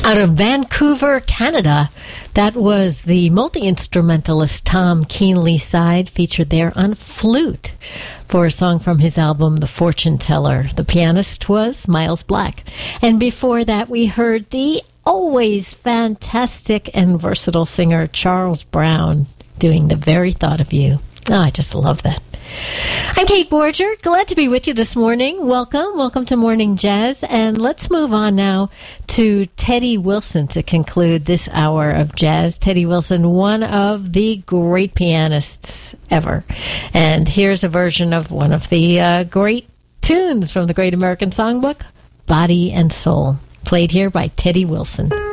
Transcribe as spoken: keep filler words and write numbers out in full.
Out of Vancouver, Canada, that was the multi-instrumentalist Tom Keenly side featured there on flute for a song from his album The Fortune Teller. The pianist was Miles Black. And before that, we heard the always fantastic and versatile singer Charles Brown doing The Very Thought of You. Oh, I just love that. I'm Kate Borger. Glad to be with you this morning. Welcome. Welcome to Morning Jazz. And let's move on now to Teddy Wilson to conclude this hour of jazz. Teddy Wilson, one of the great pianists ever. And here's a version of one of the uh, great tunes from the Great American Songbook, Body and Soul, played here by Teddy Wilson.